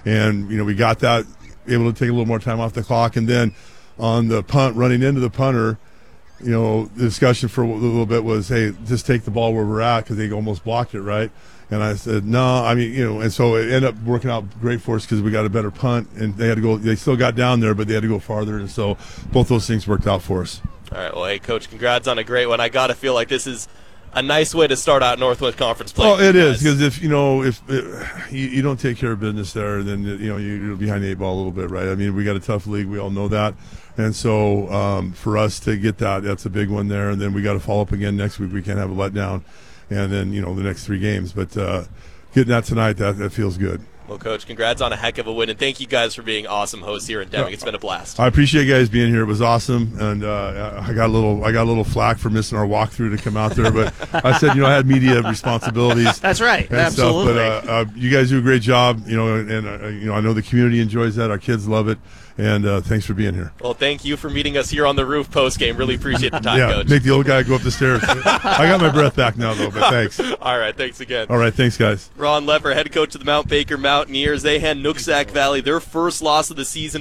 And, we got that, able to take a little more time off the clock. And then on the punt, running into the punter, the discussion for a little bit was, hey, just take the ball where we're at because they almost blocked it, right? And I said, no, and so it ended up working out great for us because we got a better punt, and they still got down there, but they had to go farther. And so both those things worked out for us. All right, well, hey, Coach, congrats on a great one. I got to feel like this is a nice way to start out Northwest Conference play. Oh, it is, because if you don't take care of business there, then you're behind the eight ball a little bit, right? We got a tough league, we all know that, and so for us to get that's a big one there, and then we got to follow up again next week. We can't have a letdown, and then the next 3 games, but getting that tonight, that feels good. Well, Coach, congrats on a heck of a win, and thank you guys for being awesome hosts here in Deming. It's been a blast. I appreciate you guys being here. It was awesome, and I got a little flack for missing our walkthrough to come out there, but I said I had media responsibilities. That's right, absolutely. But you guys do a great job, and I know the community enjoys that. Our kids love it. And thanks for being here. Well, thank you for meeting us here on the roof post-game. Really appreciate the time, Coach. Make the old guy go up the stairs. I got my breath back now, though, but thanks. All right, thanks again. All right, thanks, guys. Ron Lepper, head coach of the Mount Baker Mountaineers. They hand Nooksack Valley their first loss of the season,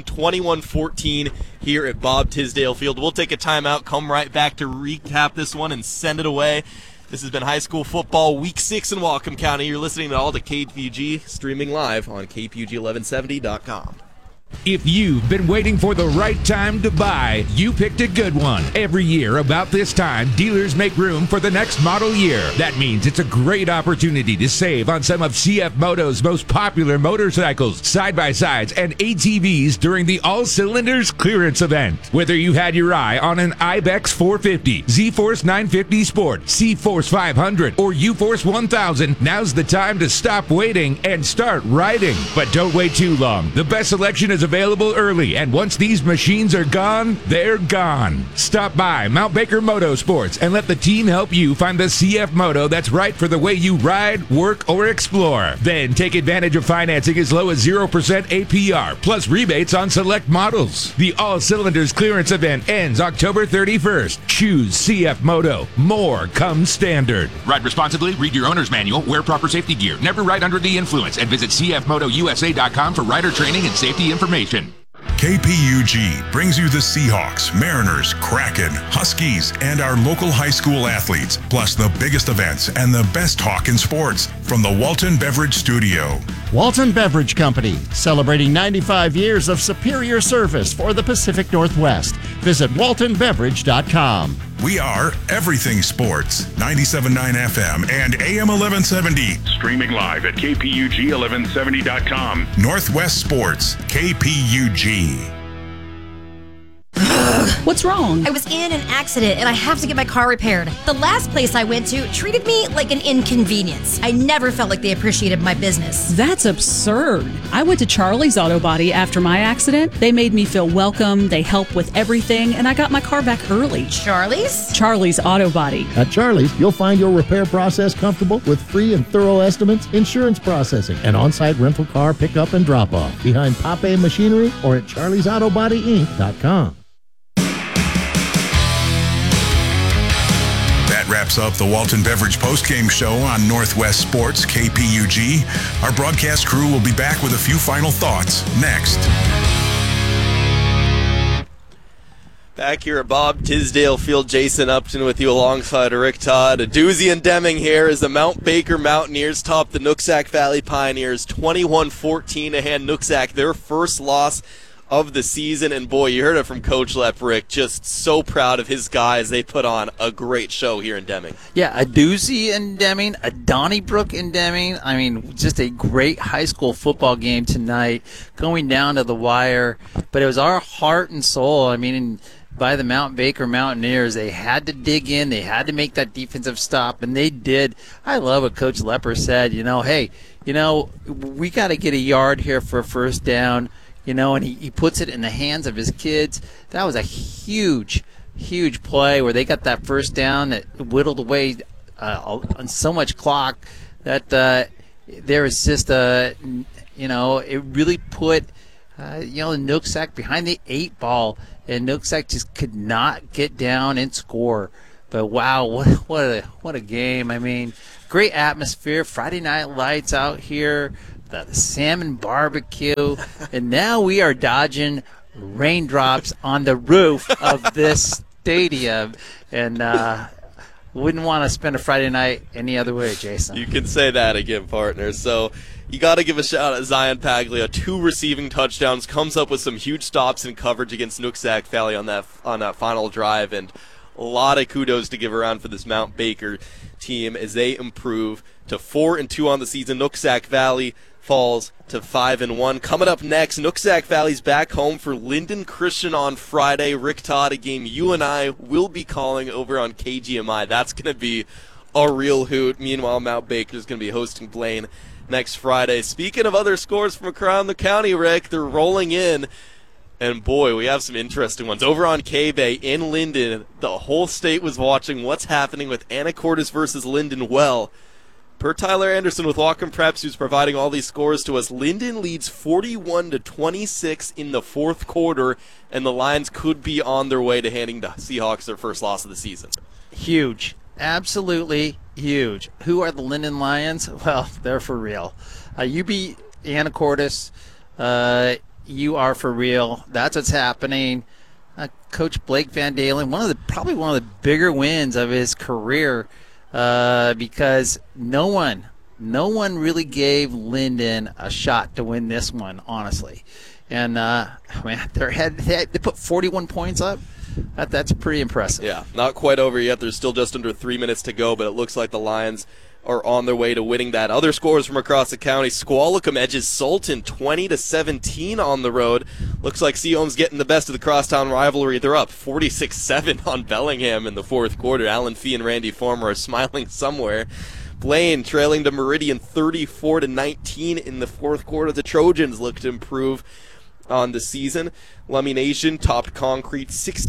21-14, here at Bob Tisdale Field. We'll take a timeout, come right back to recap this one and send it away. This has been high school football week 6 in Whatcom County. You're listening to all to KPUG, streaming live on KPUG1170.com. If you've been waiting for the right time to buy, you picked a good one. Every year about this time, dealers make room for the next model year. That means it's a great opportunity to save on some of CF Moto's most popular motorcycles, side-by-sides, and ATVs during the All Cylinders clearance event. Whether you had your eye on an Ibex 450, Z-Force 950 Sport, C-Force 500, or U-Force 1000, now's the time to stop waiting and start riding. But don't wait too long. The best selection is available early, and once these machines are gone, they're gone. Stop by Mount Baker Motorsports and let the team help you find the CF Moto that's right for the way you ride, work, or explore. Then take advantage of financing as low as 0% APR, plus rebates on select models. The All Cylinders clearance event ends October 31st. Choose CF Moto. More comes standard. Ride responsibly, read your owner's manual, wear proper safety gear, never ride under the influence, and visit cfmotousa.com for rider training and safety information. KPUG brings you the Seahawks, Mariners, Kraken, Huskies, and our local high school athletes, plus the biggest events and the best talk in sports from the Walton Beverage Studio. Walton Beverage Company, celebrating 95 years of superior service for the Pacific Northwest. Visit waltonbeverage.com. We are Everything Sports, 97.9 FM and AM 1170. Streaming live at KPUG1170.com. Northwest Sports, KPUG. What's wrong? I was in an accident and I have to get my car repaired. The last place I went to treated me like an inconvenience. I never felt like they appreciated my business. That's absurd. I went to Charlie's Auto Body after my accident. They made me feel welcome, they helped with everything, and I got my car back early. Charlie's? Charlie's Auto Body. At Charlie's, you'll find your repair process comfortable with free and thorough estimates, insurance processing, and on-site rental car pickup and drop-off. Behind Pape Machinery or at charliesautobody.inc.com. That wraps up the Walton Beverage postgame show on Northwest Sports KPUG. Our broadcast crew will be back with a few final thoughts next. Back here at Bob Tisdale Field, Jason Upton with you alongside Rick Todd. A doozy and Deming here as the Mount Baker Mountaineers top the Nooksack Valley Pioneers 21-14 to hand Nooksack their first loss of the season. And boy, you heard it from Coach Lepp, Rick, just so proud of his guys. They put on a great show here in Deming. Yeah, a doozy in Deming, a Donnybrook in Deming. I mean, just a great high school football game tonight, going down to the wire. But it was our heart and soul. I mean, by the Mount Baker Mountaineers, they had to dig in, they had to make that defensive stop, and they did. I love what Coach Lepper said, hey, we got to get a yard here for a first down, and he puts it in the hands of his kids. That was a huge play where they got that first down that whittled away on so much clock that there was just it really put Nooksack behind the 8 ball, and Nooksack just could not get down and score. But wow, what a game! I mean, great atmosphere. Friday Night Lights out here. the salmon barbecue, and now we are dodging raindrops on the roof of this stadium, and wouldn't want to spend a Friday night any other way, Jason. You can say that again, partner. So you got to give a shout out to Zion Paglia. 2 receiving touchdowns, comes up with some huge stops in coverage against Nooksack Valley on that final drive, and a lot of kudos to give around for this Mount Baker team as they improve to 4-2 on the season. Nooksack Valley falls to 5-1. Coming up next, Nooksack Valley's back home for Linden Christian on Friday. Rick Todd, a game you and I will be calling over on KGMI. That's going to be a real hoot. Meanwhile, Mount Baker's going to be hosting Blaine next Friday. Speaking of other scores from around the county, Rick, they're rolling in. And boy, we have some interesting ones. Over on K-Bay in Linden, the whole state was watching what's happening with Anacortes versus Linden. Well, per Tyler Anderson with Whatcom Preps, who's providing all these scores to us, Linden leads 41-26 in the fourth quarter, and the Lions could be on their way to handing the Seahawks their first loss of the season. Huge. Absolutely huge. Who are the Linden Lions? Well, they're for real. You beat Anacortes. You are for real. That's what's happening. Coach Blake Van Dalen, probably one of the bigger wins of his career, because no one really gave Linden a shot to win this one, honestly. And they put 41 points up. That's pretty impressive. Yeah, not quite over yet. There's still just under 3 minutes to go, but it looks like the Lions are on their way to winning that. Other scores from across the county: Squalicum edges Sultan 20-17 on the road. Looks like Seaholm's getting the best of the crosstown rivalry. They're up 46-7 on Bellingham in the fourth quarter. Alan Fee and Randy Farmer are smiling somewhere. Blaine trailing to Meridian 34-19 in the fourth quarter. The Trojans look to improve on the season. Lummi Nation topped Concrete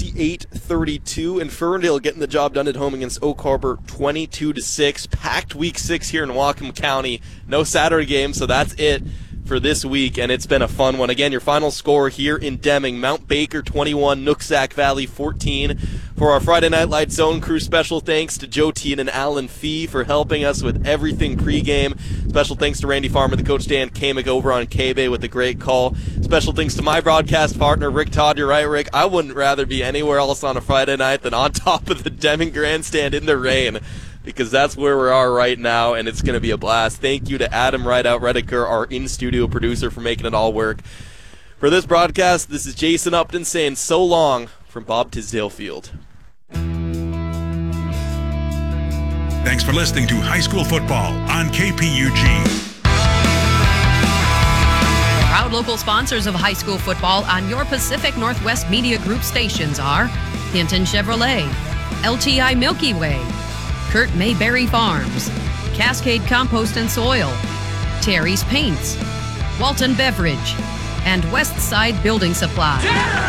68-32, and Ferndale getting the job done at home against Oak Harbor 22-6. Packed week 6 here in Whatcom County. No Saturday game, so that's it for this week, and it's been a fun one. Again, your final score here in Deming: Mount Baker 21, Nooksack Valley 14. For our Friday Night Light Zone crew, special thanks to Joe Teen and Alan Fee for helping us with everything pregame. Special thanks to Randy Farmer, the coach Dan Kamick over on K-Bay with a great call. Special thanks to my broadcast partner, Rick Todd. You're right, Rick. I wouldn't rather be anywhere else on a Friday night than on top of the Deming Grandstand in the rain, because that's where we are right now, and it's going to be a blast. Thank you to Adam Rideout Rediker, our in-studio producer, for making it all work. For this broadcast, this is Jason Upton saying so long from Bob Tisdale Field. Thanks for listening to High School Football on KPUG. Proud local sponsors of high school football on your Pacific Northwest Media Group stations are Hinton Chevrolet, LTI Milky Way, Kurt Mayberry Farms, Cascade Compost and Soil, Terry's Paints, Walton Beverage, and Westside Building Supply.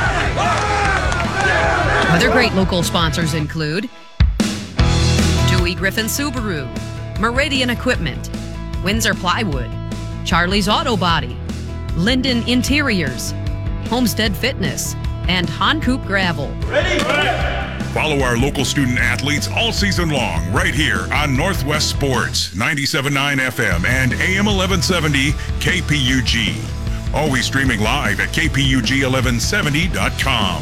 Other great local sponsors include Dewey Griffin Subaru, Meridian Equipment, Windsor Plywood, Charlie's Auto Body, Linden Interiors, Homestead Fitness, and Honcoop Gravel. Ready? Follow our local student athletes all season long right here on Northwest Sports 97.9 FM and AM 1170 KPUG. Always streaming live at kpug1170.com.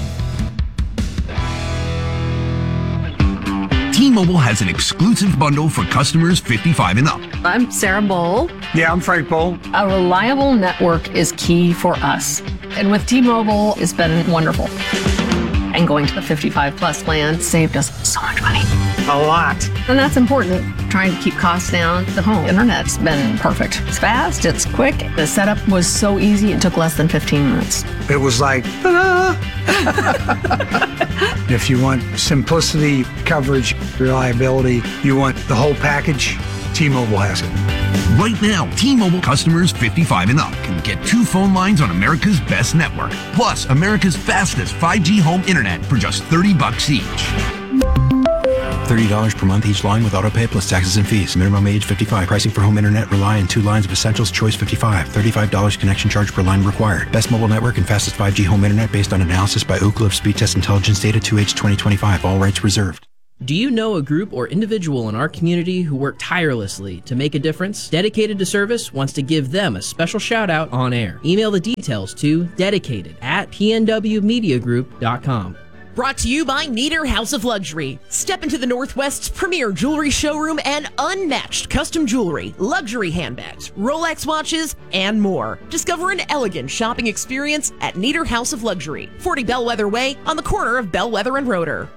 T-Mobile has an exclusive bundle for customers 55 and up. I'm Sarah Bowl. Yeah, I'm Frank Bowl. A reliable network is key for us. And with T-Mobile, it's been wonderful. And going to the 55 plus plan saved us so much money. A lot. And that's important. Trying to keep costs down. The home internet's been perfect. It's fast, it's quick. The setup was so easy, it took less than 15 minutes. It was like, ta-da! If you want simplicity, coverage, reliability, you want the whole package, T-Mobile has it. Right now, T-Mobile customers 55 and up can get 2 phone lines on America's best network, plus America's fastest 5G home internet for just $30 each. $30 per month each line with autopay plus taxes and fees. Minimum age 55. Pricing for home internet rely on 2 lines of Essentials Choice 55. $35 connection charge per line required. Best mobile network and fastest 5G home internet based on analysis by Ookla of Speed Test Intelligence Data 2H 2025. All rights reserved. Do you know a group or individual in our community who work tirelessly to make a difference? Dedicated to Service wants to give them a special shout out on air. Email the details to dedicated@pnwmediagroup.com. Brought to you by Nieder House of Luxury. Step into the Northwest's premier jewelry showroom and unmatched custom jewelry, luxury handbags, Rolex watches, and more. Discover an elegant shopping experience at Nieder House of Luxury, 40 Bellwether Way on the corner of Bellwether and Roeder.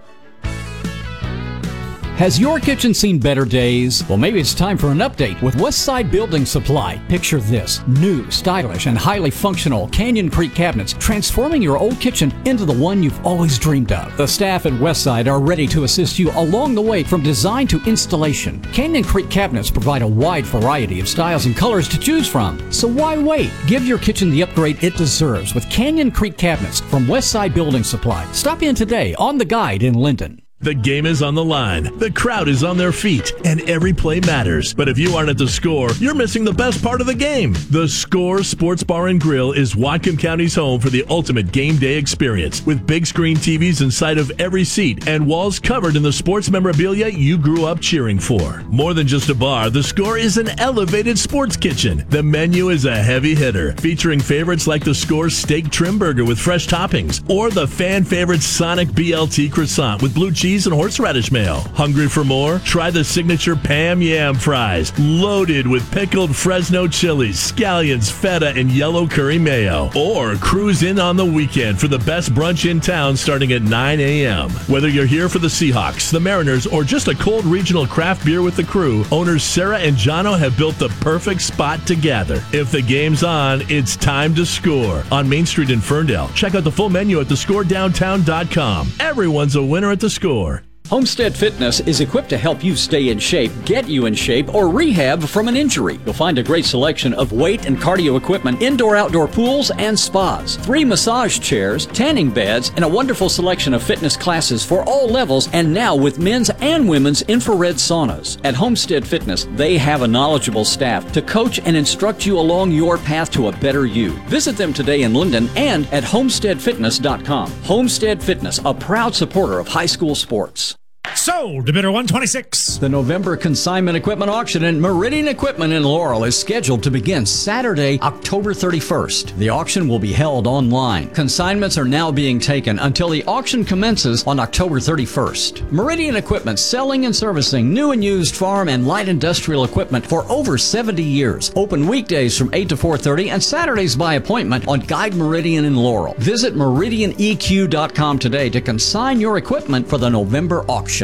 Has your kitchen seen better days? Well, maybe it's time for an update with Westside Building Supply. Picture this: new, stylish, and highly functional Canyon Creek cabinets, transforming your old kitchen into the one you've always dreamed of. The staff at Westside are ready to assist you along the way from design to installation. Canyon Creek cabinets provide a wide variety of styles and colors to choose from. So why wait? Give your kitchen the upgrade it deserves with Canyon Creek cabinets from Westside Building Supply. Stop in today on The Guide in Linden. The game is on the line, the crowd is on their feet, and every play matters. But if you aren't at the Score, you're missing the best part of the game. The Score Sports Bar and Grill is Whatcom County's home for the ultimate game day experience, with big screen TVs inside of every seat and walls covered in the sports memorabilia you grew up cheering for. More than just a bar, the Score is an elevated sports kitchen. The menu is a heavy hitter, featuring favorites like the Score Steak Trim Burger with fresh toppings, or the fan favorite Sonic BLT Croissant with blue cheese and horseradish mayo. Hungry for more? Try the signature Pam Yam fries, loaded with pickled Fresno chilies, scallions, feta, and yellow curry mayo. Or cruise in on the weekend for the best brunch in town starting at 9 a.m. Whether you're here for the Seahawks, the Mariners, or just a cold regional craft beer with the crew, owners Sarah and Jono have built the perfect spot to gather. If the game's on, it's time to Score. On Main Street in Ferndale, check out the full menu at thescoredowntown.com. Everyone's a winner at the Score. Homestead Fitness is equipped to help you stay in shape, get you in shape, or rehab from an injury. You'll find a great selection of weight and cardio equipment, indoor-outdoor pools, and spas. 3 massage chairs, tanning beds, and a wonderful selection of fitness classes for all levels, and now with men's and women's infrared saunas. At Homestead Fitness, they have a knowledgeable staff to coach and instruct you along your path to a better you. Visit them today in Linden and at homesteadfitness.com. Homestead Fitness, a proud supporter of high school sports. Sold to bidder 126. The November consignment equipment auction at Meridian Equipment in Laurel is scheduled to begin Saturday, October 31st. The auction will be held online. Consignments are now being taken until the auction commences on October 31st. Meridian Equipment, selling and servicing new and used farm and light industrial equipment for over 70 years. Open weekdays from 8 to 4:30 and Saturdays by appointment on Guide Meridian in Laurel. Visit meridianeq.com today to consign your equipment for the November auction.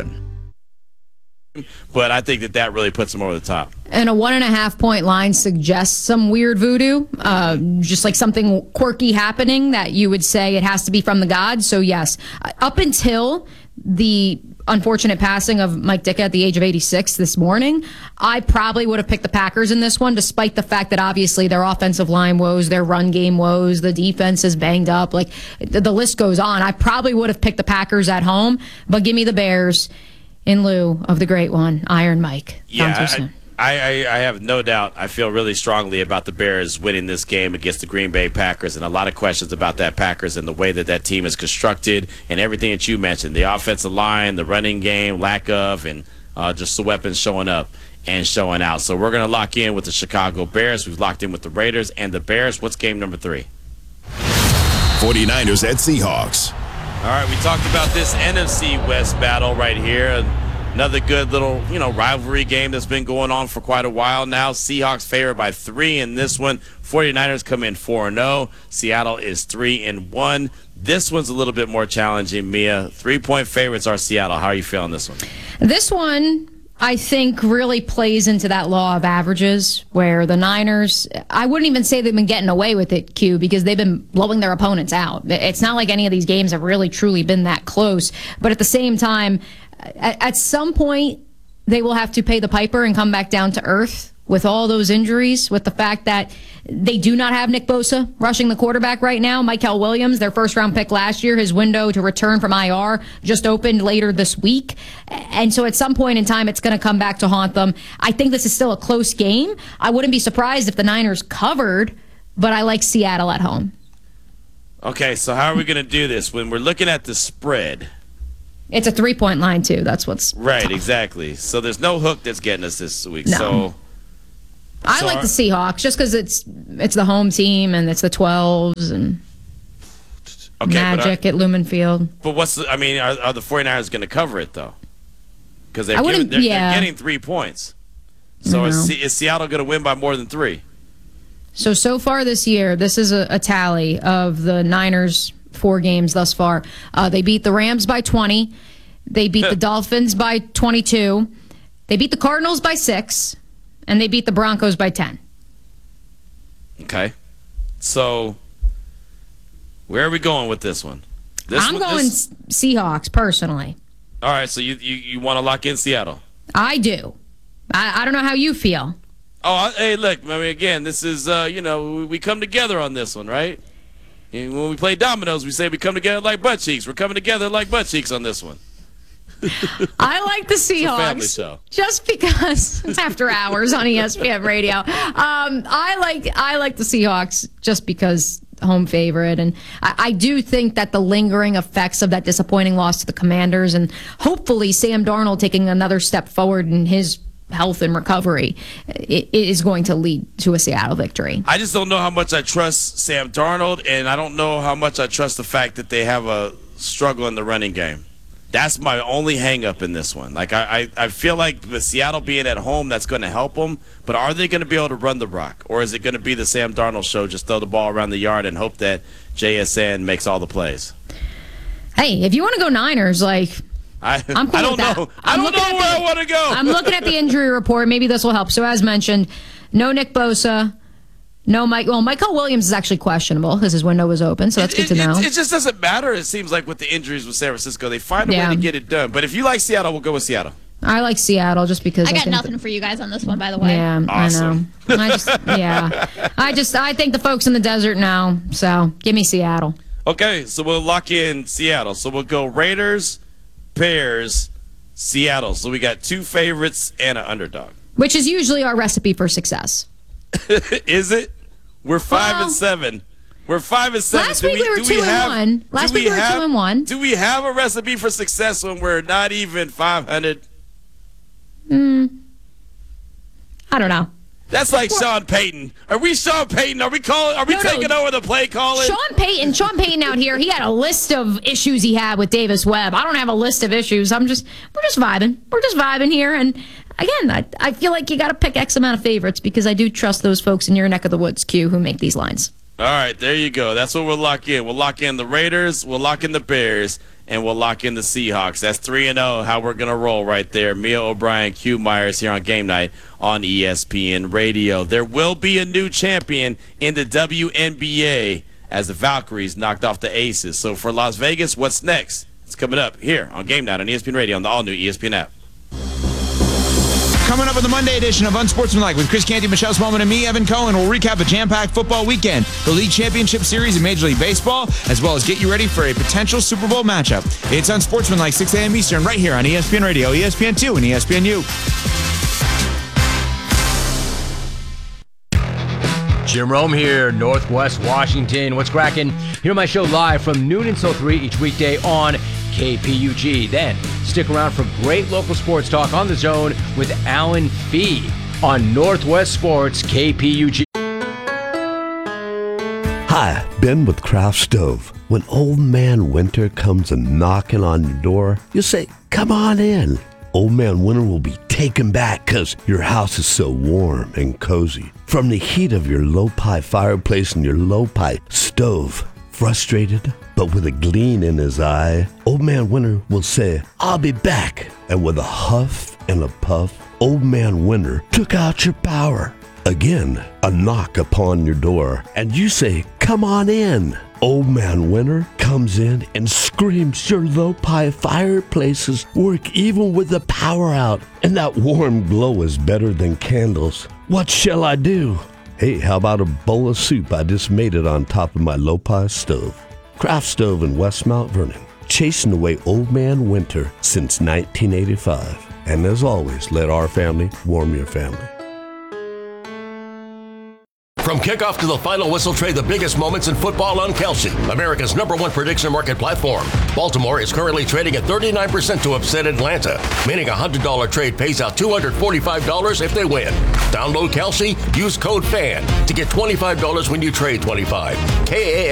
But I think that really puts them over the top. And a 1.5 point line suggests some weird voodoo, just like something quirky happening that you would say it has to be from the gods. So yes, up until the unfortunate passing of Mike Ditka at the age of 86 this morning, I probably would have picked the Packers in this one, despite the fact that obviously their offensive line woes, their run game woes, the defense is banged up. Like the list goes on. I probably would have picked the Packers at home, but give me the Bears in lieu of the great one, Iron Mike. Yeah, I have no doubt. I feel really strongly about the Bears winning this game against the Green Bay Packers, and a lot of questions about that Packers and the way that team is constructed and everything that you mentioned, the offensive line, the running game, lack of, and just the weapons showing up and showing out. So we're going to lock in with the Chicago Bears. We've locked in with the Raiders and the Bears. What's game number 3? 49ers at Seahawks. All right, we talked about this NFC West battle right here. Another good little, rivalry game that's been going on for quite a while now. Seahawks favored by 3 in this one. 49ers come in 4-0. Seattle is 3-1. This one's a little bit more challenging, Mia. 3-point favorites are Seattle. How are you feeling this one? This one, I think, really plays into that law of averages where the Niners, I wouldn't even say they've been getting away with it, Q, because they've been blowing their opponents out. It's not like any of these games have really truly been that close. But at the same time, at some point, they will have to pay the piper and come back down to earth with all those injuries, with the fact that they do not have Nick Bosa rushing the quarterback right now. Mykel Williams, their first-round pick last year, his window to return from IR just opened later this week. And so at some point in time, it's going to come back to haunt them. I think this is still a close game. I wouldn't be surprised if the Niners covered, but I like Seattle at home. Okay, so how are we going to do this? When we're looking at the spread, It's a 3-point line, too. That's what's right, tough. Exactly. So there's no hook that's getting us this week. No. I like the Seahawks just because it's the home team and it's the 12s and Magic at Lumen Field. But are the 49ers going to cover it, though? Because they're getting 3 points. So is Seattle going to win by more than 3? So far this year, this is a tally of the Niners' 4 games thus far. They beat the Rams by 20. They beat the Dolphins by 22. They beat the Cardinals by 6. And they beat the Broncos by 10. Okay. So, where are we going with this one? I'm going Seahawks, personally. All right, so you want to lock in Seattle? I do. I don't know how you feel. Oh, hey, look, again, this is, we come together on this one, right? And when we play dominoes, we say we come together like butt cheeks. We're coming together like butt cheeks on this one. I like the Seahawks just because after hours on ESPN Radio. I like the Seahawks just because home favorite, and I do think that the lingering effects of that disappointing loss to the Commanders and hopefully Sam Darnold taking another step forward in his health and recovery it is going to lead to a Seattle victory. I just don't know how much I trust Sam Darnold, and I don't know how much I trust the fact that they have a struggle in the running game. That's my only hang-up in this one. Like I feel like with Seattle being at home, that's going to help them. But are they going to be able to run the rock? Or is it going to be the Sam Darnold show, just throw the ball around the yard and hope that JSN makes all the plays? Hey, if you want to go Niners, I'm cool I don't with that. know. I don't know where I want to go. I'm looking at the injury report. Maybe this will help. So as mentioned, no Nick Bosa. No, Michael Williams is actually questionable because his window was open, so that's good to know. It just doesn't matter, it seems like, with the injuries with San Francisco. They find a way to get it done. But if you like Seattle, we'll go with Seattle. I like Seattle just because I got nothing for you guys on this one, by the way. Yeah, awesome. I know. I think the folks in the desert know, so give me Seattle. Okay, so we'll lock in Seattle. So we'll go Raiders, Bears, Seattle. So we got 2 favorites and an underdog. Which is usually our recipe for success. Is it? We're 5-7. We're 5-7. Last week we were 2-1. Last week we were 2-1. Do we have a recipe for success when we're not even 500? I don't know. That's like Sean Payton. Are we Sean Payton? Are we taking over the play calling? Sean Payton out here, he had a list of issues he had with Davis Webb. I don't have a list of issues. We're just vibing. We're just vibing here. And again, I feel like you got to pick X amount of favorites because I do trust those folks in your neck of the woods, Q, who make these lines. All right, there you go. That's what we'll lock in. We'll lock in the Raiders, we'll lock in the Bears, and we'll lock in the Seahawks. That's 3-0, how we're going to roll right there. Mia O'Brien, Q Myers here on Game Night on ESPN Radio. There will be a new champion in the WNBA as the Valkyries knocked off the Aces. So for Las Vegas, what's next? It's coming up here on Game Night on ESPN Radio on the all-new ESPN app. Coming up with the Monday edition of Unsportsmanlike with Chris Canty, Michelle Smallman, and me, Evan Cohen. We'll recap a jam-packed football weekend, the League Championship Series in Major League Baseball, as well as get you ready for a potential Super Bowl matchup. It's Unsportsmanlike, 6 a.m. Eastern, right here on ESPN Radio, ESPN2, and ESPNU. Jim Rome here, Northwest Washington. What's cracking? Hear my show live from noon until 3 each weekday on KPUG. Then stick around for great local sports talk on the Zone with Alan Fee on Northwest Sports KPUG. Hi, Ben with Craft Stove. When Old Man Winter comes a-knocking on your door, you say, "Come on in." Old Man Winter will be taken back because your house is so warm and cozy. From the heat of your low-pie fireplace and your low-pie stove. Frustrated, but with a gleam in his eye, Old Man Winter will say, "I'll be back." And with a huff and a puff, Old Man Winter took out your power. Again, a knock upon your door, and you say, "Come on in." Old Man Winter comes in and screams your low-pie fireplaces work even with the power out, and that warm glow is better than candles. What shall I do? Hey, how about a bowl of soup? I just made it on top of my low-pie stove. Craft Stove in West Mount Vernon, chasing away Old Man Winter since 1985. And as always, let our family warm your family. From kickoff to the final whistle, trade the biggest moments in football on Kelsey, America's #1 prediction market platform. Baltimore is currently trading at 39% to upset Atlanta, meaning a $100 trade pays out $245 if they win. Download Kelsey, use code FAN to get $25 when you trade $25.